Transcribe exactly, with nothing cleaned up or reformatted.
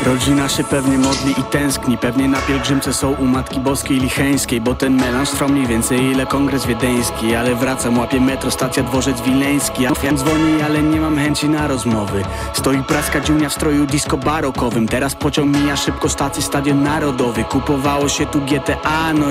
Rodzina się pewnie modli i tęskni, pewnie na pielgrzymce są u Matki Boskiej Licheńskiej, bo ten melanż trwa mniej więcej ile kongres wiedeński. Ale wracam, łapię metro, stacja Dworzec Wileński. A ja dzwoni, ale nie mam chęci na rozmowy. Stoi praska dziunia w stroju disco barokowym. Teraz pociąg mija szybko, stacji Stadion Narodowy. Kupowało się tu G T A, no